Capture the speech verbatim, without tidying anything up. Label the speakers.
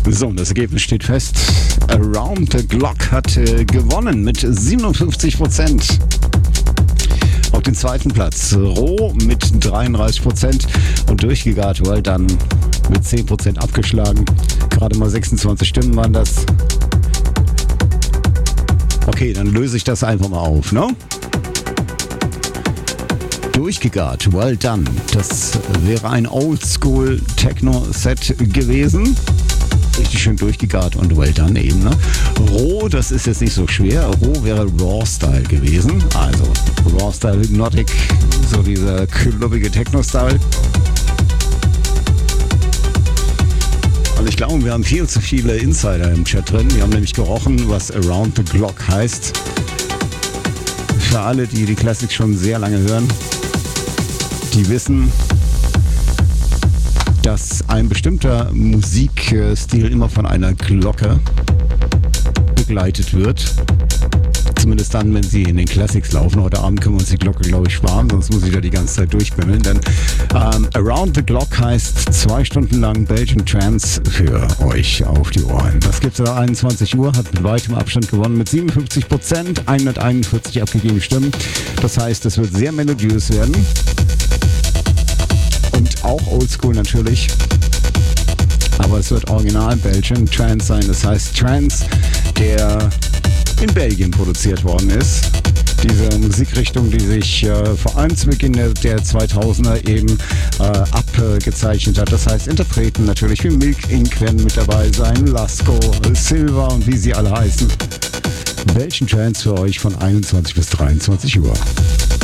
Speaker 1: So, das Ergebnis steht fest. Around the Clock hat äh, gewonnen mit siebenundfünfzig Prozent. Auf den zweiten Platz Roh mit dreiunddreißig Prozent und durchgegart Well Done mit zehn Prozent abgeschlagen. Gerade mal sechsundzwanzig Stimmen waren das. Okay, dann löse ich das einfach mal auf, ne? Durchgegart, Well Done. Das wäre ein Oldschool Techno-Set gewesen. Richtig schön durchgegart und Well Done eben, ne? Roh, das ist jetzt nicht so schwer. Roh wäre Raw-Style gewesen. Also Raw-Style, Hypnotic, so dieser klubbige Techno-Style. Und ich glaube, wir haben viel zu viele Insider im Chat drin. Wir haben nämlich gerochen, was Around the Clock heißt. Für alle, die die Classics schon sehr lange hören, die wissen, dass ein bestimmter Musikstil immer von einer Glocke begleitet wird. Zumindest dann, wenn sie in den Classics laufen. Heute Abend können wir uns die Glocke, glaube ich, sparen, sonst muss ich da die ganze Zeit durchbimmeln. Denn ähm, Around the Clock heißt zwei Stunden lang Belgian Trance für euch auf die Ohren. Das gibt es um einundzwanzig Uhr, hat mit weitem Abstand gewonnen mit siebenundfünfzig Prozent, hunderteinundvierzig abgegebene Stimmen. Das heißt, es wird sehr melodiös werden. Und auch oldschool natürlich. Aber es wird original Belgian Trance sein. Das heißt Trance, der in Belgien produziert worden ist. Diese Musikrichtung, die sich äh, vor allem zu Beginn der, der zweitausender eben äh, abgezeichnet hat. Das heißt, Interpreten natürlich wie Milk Inc werden mit dabei sein, Lasco, Silver und wie sie alle heißen. Belgian Trance für euch von einundzwanzig bis dreiundzwanzig Uhr.